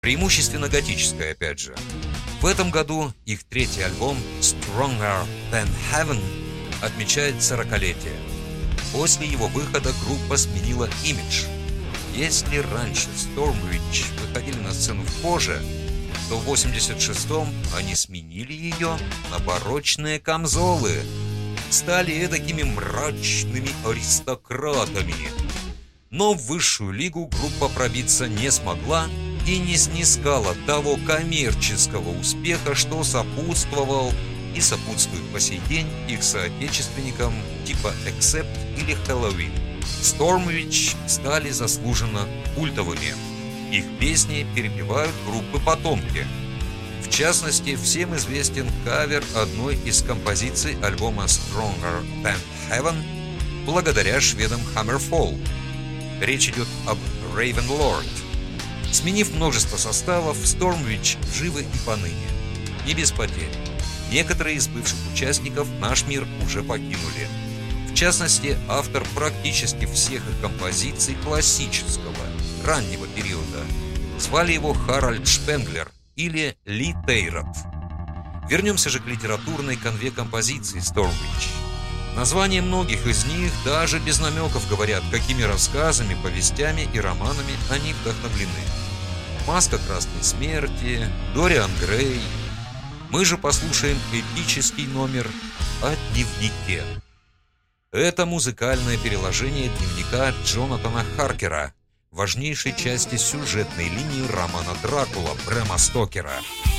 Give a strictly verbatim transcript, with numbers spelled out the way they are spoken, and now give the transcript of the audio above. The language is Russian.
Преимущественно готическая, опять же. В этом году их третий альбом «Stronger Than Heaven» отмечает сорокалетие. После его выхода группа сменила имидж. Если раньше Stormwitch выходили на сцену в коже, то в восемьдесят шестом они сменили ее на барочные камзолы. Стали эдакими мрачными аристократами. Но в высшую лигу группа пробиться не смогла и не снискала того коммерческого успеха, что сопутствовал и сопутствует по сей день их соотечественникам типа Accept или Halloween. Stormwitch стали заслуженно культовыми. Их песни перепевают группы потомки. В частности, всем известен кавер одной из композиций альбома Stronger Than Heaven благодаря шведам Hammerfall. Речь идет об Raven Lord. Сменив множество составов, Stormwitch живы и поныне. Не без потерь. Некоторые из бывших участников наш мир уже покинули. В частности, автор практически всех их композиций классического, раннего периода. Звали его Харальд Шпенглер или Ли Тейрот. Вернемся же к литературной канве композиции Stormwitch. Названия многих из них даже без намеков говорят, какими рассказами, повестями и романами они вдохновлены. «Маска Красной Смерти», «Дориан Грей». Мы же послушаем эпический номер о дневнике. Это музыкальное переложение дневника Джонатана Харкера, важнейшей части сюжетной линии романа «Дракула» Брэма Стокера.